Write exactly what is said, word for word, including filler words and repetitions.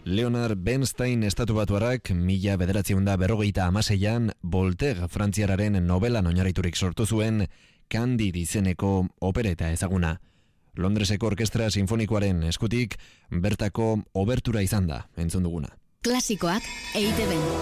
Leonard Bernstein estatubatuarrak mila bederatziehun eta berrogeita hamaseian Voltaire frantziararen novelan oinarriturik sortu zuen Candide izeneko opereta ezaguna. Londreseko Orkestra Sinfonikoaren eskutik bertako obertura izan da entzun duguna. Klasikoak E I Te Be.